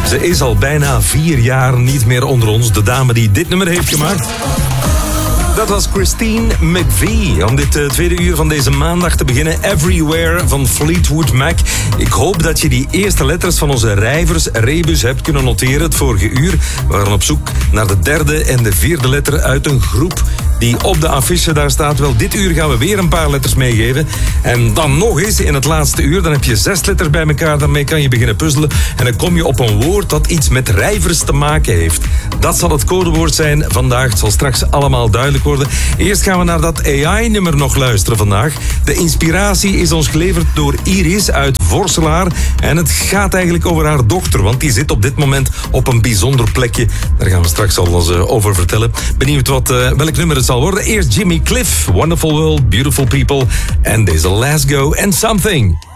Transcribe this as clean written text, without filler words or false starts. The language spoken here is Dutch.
Ze is al bijna 4 jaar niet meer onder ons. De dame die dit nummer heeft gemaakt. Dat was Christine McVie. Om dit tweede uur van deze maandag te beginnen. Everywhere van Fleetwood Mac. Ik hoop dat je die eerste letters van onze rebus hebt kunnen noteren het vorige uur. We waren op zoek naar de derde en de vierde letter uit een groep die op de affiche daar staat. Wel, dit uur gaan we weer een paar letters meegeven. En dan nog eens in het laatste uur. Dan heb je 6 letters bij elkaar. Daarmee kan je beginnen puzzelen. En dan kom je op een woord dat iets met rijvers te maken heeft. Dat zal het codewoord zijn vandaag. Het zal straks allemaal duidelijk worden. Eerst gaan we naar dat AI-nummer nog luisteren vandaag. De inspiratie is ons geleverd door Iris uit Vorselaar. En het gaat eigenlijk over haar dochter. Want die zit op dit moment op een bijzonder plekje. Daar gaan we straks al eens over vertellen. Benieuwd welk nummer het zal worden. Eerst Jimmy Cliff, Wonderful World, Beautiful People. En deze Let's Go and Something.